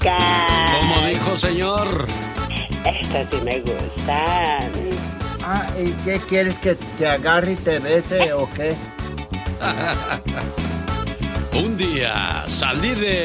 ¿Cómo dijo, señor? Estas sí me gustan. Ah, ¿y qué quieres que agarre y te bese o qué? Un día salí de